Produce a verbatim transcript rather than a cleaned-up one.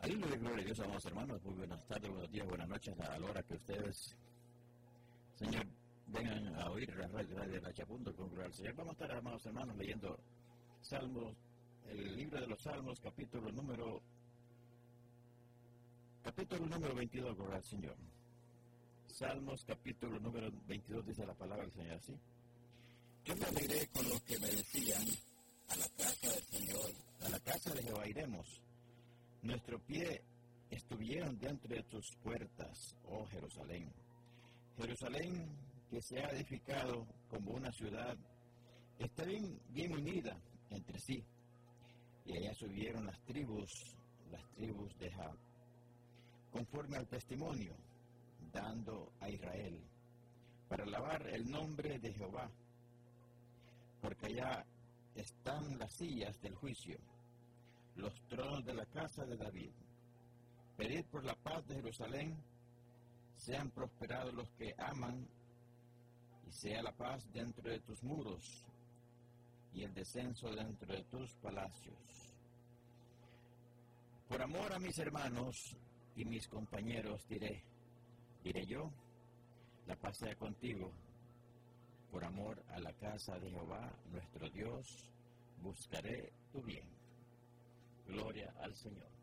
Aleluya, gloria a Dios, amados hermanos. Muy buenas tardes, buenos días, buenas noches, a la hora que ustedes, Señor, vengan a oír la radio de la Chapunto con gloria al Señor. Vamos a estar, amados hermanos, leyendo Salmos, el libro de los Salmos, capítulo número, capítulo número veintidós, gloria al Señor. Salmos, capítulo número veintidós, dice la palabra del Señor así. Yo me alegré con los que me decían, a la casa del Señor, a la casa de Jehová iremos. Nuestro pie estuvieron dentro de tus puertas, oh Jerusalén. Jerusalén, que se ha edificado como una ciudad, está bien, bien unida entre sí. Y allá subieron las tribus, las tribus de Jab, conforme al testimonio, dando a Israel, para alabar el nombre de Jehová, porque allá están las sillas del juicio, los tronos de la casa de David. Pedid por la paz de Jerusalén, sean prosperados los que aman, y sea la paz dentro de tus muros, y el descenso dentro de tus palacios. Por amor a mis hermanos y mis compañeros diré, diré yo, la paz sea contigo. Por amor a la casa de Jehová, nuestro Dios, buscaré tu bien. Gloria al Señor.